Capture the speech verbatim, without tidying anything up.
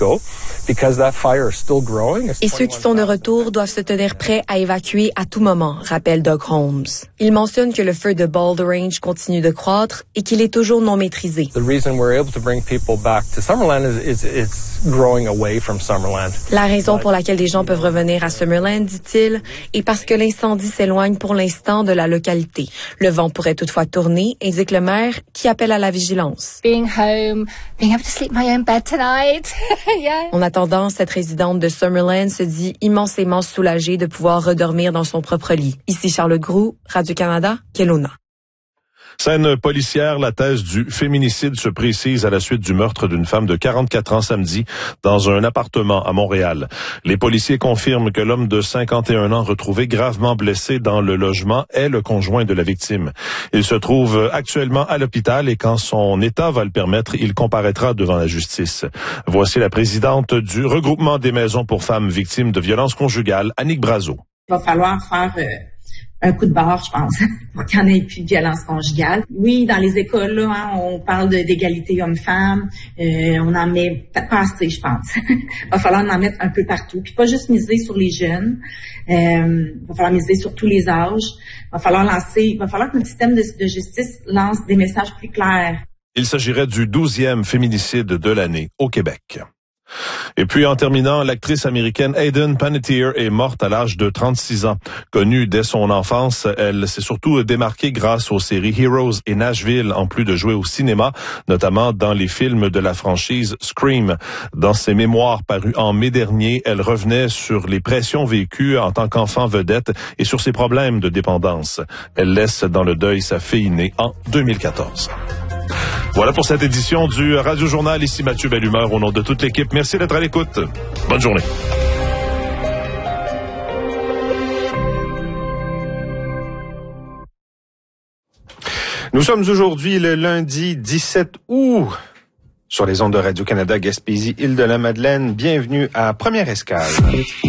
Et ceux qui sont de retour doivent se tenir prêts à évacuer à tout moment, rappelle Doug Holmes. Il mentionne que le feu de Boulder Range continue de croître et qu'il est toujours non maîtrisé. La raison pour laquelle les gens peuvent revenir à Summerland, dit-il, est parce que l'incendie s'éloigne pour l'instant de la localité. Le vent pourrait toutefois tourner, indique le maire, qui appelle à la vigilance. Being home, being able to sleep my own bed tonight. Yeah. En attendant, cette résidente de Summerland se dit immensément soulagée de pouvoir redormir dans son propre lit. Ici Charlotte Groux, Radio-Canada, Kelowna. Scène policière, la thèse du féminicide se précise à la suite du meurtre d'une femme de quarante-quatre ans samedi dans un appartement à Montréal. Les policiers confirment que l'homme de cinquante et un ans retrouvé gravement blessé dans le logement est le conjoint de la victime. Il se trouve actuellement à l'hôpital et quand son état va le permettre, il comparaîtra devant la justice. Voici la présidente du regroupement des maisons pour femmes victimes de violences conjugales, Annick Brazeau. Il va falloir faire euh, un coup de barre, je pense, pour qu'il n'y en ait plus de violence conjugale. Oui, dans les écoles, là, hein, on parle de, d'égalité homme-femme, euh, on en met pas assez, je pense. Il va falloir en mettre un peu partout, puis pas juste miser sur les jeunes. Euh, il va falloir miser sur tous les âges. Il va falloir lancer, il va falloir que notre système de, de justice lance des messages plus clairs. Il s'agirait du douzième féminicide de l'année au Québec. Et puis, en terminant, l'actrice américaine Hayden Panettiere est morte à l'âge de trente-six ans. Connue dès son enfance, elle s'est surtout démarquée grâce aux séries Heroes et Nashville, en plus de jouer au cinéma, notamment dans les films de la franchise Scream. Dans ses mémoires parus en mai dernier, elle revenait sur les pressions vécues en tant qu'enfant vedette et sur ses problèmes de dépendance. Elle laisse dans le deuil sa fille née en deux mille quatorze. Voilà pour cette édition du Radio Journal. Ici Mathieu Bellumeur au nom de toute l'équipe. Merci d'être à l'écoute. Bonne journée. Nous sommes aujourd'hui le lundi dix-sept août sur les ondes de Radio-Canada Gaspésie, Île-de-la-Madeleine. Bienvenue à Première Escale.